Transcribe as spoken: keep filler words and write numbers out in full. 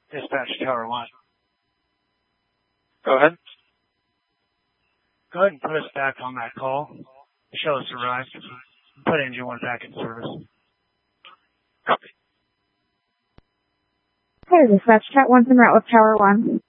Dispatch Tower one. Go ahead. Go ahead and put us back on that call. Show us arrived. Put engine one back in service. Copy. Hey, Dispatch Cat one's en route with Tower one.